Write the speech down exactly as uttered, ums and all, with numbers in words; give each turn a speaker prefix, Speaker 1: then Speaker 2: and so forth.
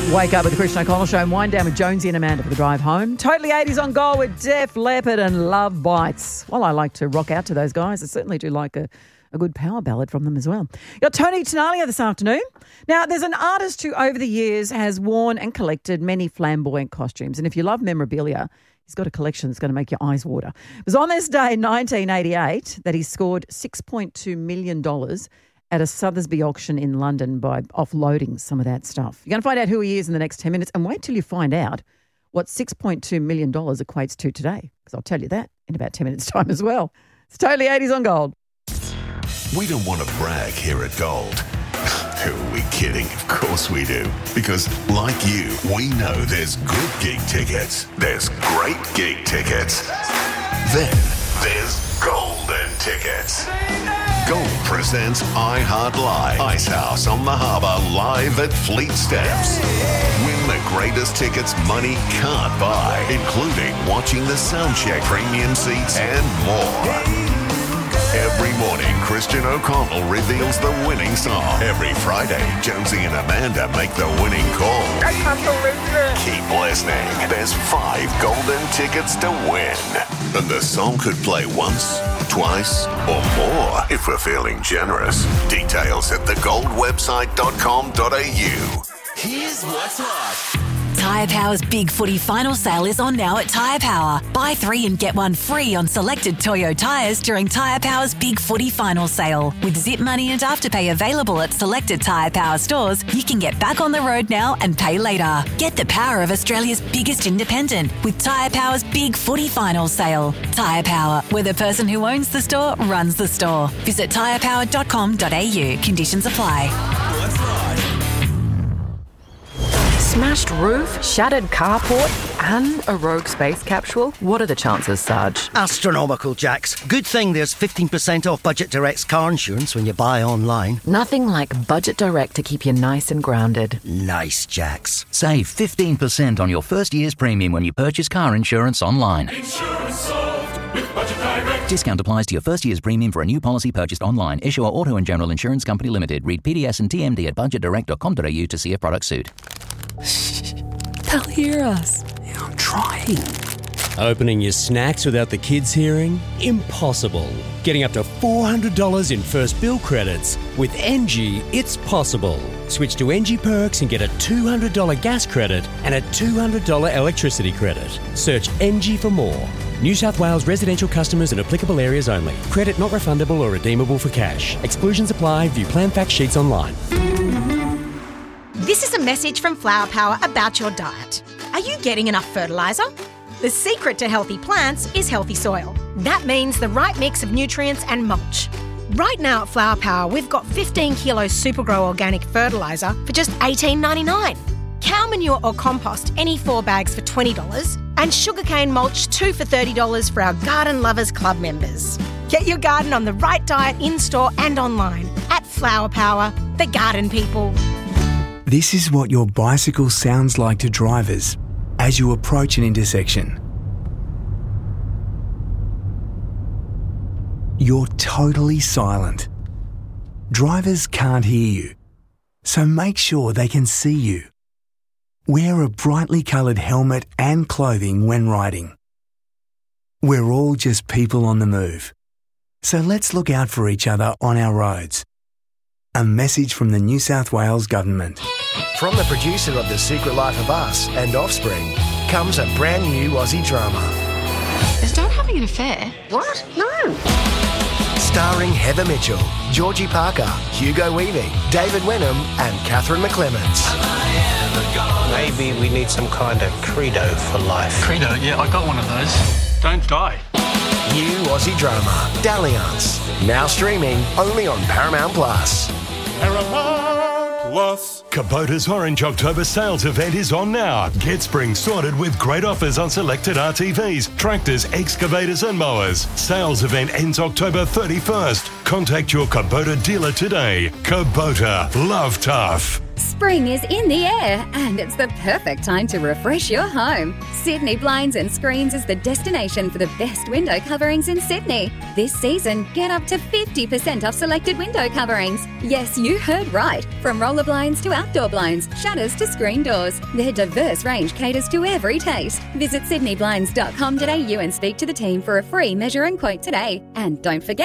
Speaker 1: Wake up with the Christian O'Connell Show and wind down with Jonesy and Amanda for the drive home. Totally eighties on Gold with Def Leppard and Love Bites. Well, I like to rock out to those guys. I certainly do like a, a good power ballad from them as well. You got Tony Tenalia this afternoon. Now, there's an artist who over the years has worn and collected many flamboyant costumes. And if you love memorabilia, he's got a collection that's going to make your eyes water. It was on this day in nineteen eighty-eight that he scored six point two million dollars at a Sotheby's auction in London by offloading some of that stuff. You're going to find out who he is in the next ten minutes, and wait till you find out what six point two million dollars equates to today, because I'll tell you that in about ten minutes' time as well. It's Totally eighties on Gold.
Speaker 2: We don't want to brag here at Gold. Who are we kidding? Of course we do. Because, like you, we know there's good gig tickets. There's great gig tickets. Then there's golden tickets. Gold presents iHeart Live. Icehouse on the Harbour live at Fleet Steps. Win the greatest tickets money can't buy, including watching the soundcheck, premium seats, and more. Every morning, Christian O'Connell reveals the winning song. Every Friday, Jonesy and Amanda make the winning call.
Speaker 3: I can't believe it.
Speaker 2: Keep listening. There's five golden tickets to win. And the song could play once, twice, or more if we're feeling generous. Details at the gold website dot com dot a u.
Speaker 4: Here's what's hot.
Speaker 5: Tyre Power's Big Footy Final Sale is on now at Tyre Power. Buy three and get one free on selected Toyo tyres during Tyre Power's Big Footy Final Sale. With Zip Money and Afterpay available at selected Tyre Power stores, you can get back on the road now and pay later. Get the power of Australia's biggest independent with Tyre Power's Big Footy Final Sale. Tyre Power, where the person who owns the store runs the store. Visit tyre power dot com dot a u. Conditions apply.
Speaker 4: What's hot?
Speaker 6: Smashed roof, shattered carport, and a rogue space capsule? What are the chances, Sarge?
Speaker 7: Astronomical, Jax. Good thing there's fifteen percent off Budget Direct's car insurance when you buy online.
Speaker 6: Nothing like Budget Direct to keep you nice and grounded.
Speaker 7: Nice, Jax.
Speaker 8: Save fifteen percent on your first year's premium when you purchase car insurance online.
Speaker 9: Insurance solved with Budget Direct.
Speaker 8: Discount applies to your first year's premium for a new policy purchased online. Issuer Auto and General Insurance Company Limited. Read P D S and T M D at budget direct dot com dot a u to see if products suit.
Speaker 6: Shh. They'll hear us.
Speaker 4: Yeah, I'm trying.
Speaker 10: Opening your snacks without the kids hearing? Impossible. Getting up to four hundred dollars in first bill credits. With N G, it's possible. Switch to N G Perks and get a two hundred dollars gas credit and a two hundred dollars electricity credit. Search N G for more. New South Wales residential customers in applicable areas only. Credit not refundable or redeemable for cash. Exclusions apply. View plan fact sheets online.
Speaker 11: This is a message from Flower Power about your diet. Are you getting enough fertiliser? The secret to healthy plants is healthy soil. That means the right mix of nutrients and mulch. Right now at Flower Power, we've got fifteen kilos Supergrow organic fertiliser for just eighteen ninety-nine. Cow manure or compost, any four bags for twenty dollars. And sugarcane mulch, two for thirty dollars for our Garden Lovers Club members. Get your garden on the right diet in-store and online at Flower Power, the garden people.
Speaker 12: This is what your bicycle sounds like to drivers as you approach an intersection. You're totally silent. Drivers can't hear you, so make sure they can see you. Wear a brightly coloured helmet and clothing when riding. We're all just people on the move, so let's look out for each other on our roads. A message from the New South Wales Government.
Speaker 13: From the producer of The Secret Life of Us and Offspring comes a brand new Aussie drama.
Speaker 14: Is Dad having an affair?
Speaker 13: What? No. Starring Heather Mitchell, Georgie Parker, Hugo Weaving, David Wenham and Catherine McClements.
Speaker 15: Maybe we need some kind of credo for life.
Speaker 16: Credo? Yeah, I got one of those. Don't die.
Speaker 13: New Aussie drama, Dalliance. Now streaming only on Paramount Plus.
Speaker 17: Paramount Plus. Kubota's Orange October sales event is on now. Get spring sorted with great offers on selected R T Vs, tractors, excavators and mowers. Sales event ends October thirty-first. Contact your Kubota dealer today. Kubota, love tough.
Speaker 3: Spring is in the air and it's the perfect time to refresh your home. Sydney Blinds and Screens is the destination for the best window coverings in Sydney. This season, get up to fifty percent off selected window coverings. Yes, you heard right. From roller blinds to outdoor blinds, shutters to screen doors. Their diverse range caters to every taste. Visit sydney blinds dot com dot a u and speak to the team for a free measure and quote today. And don't forget,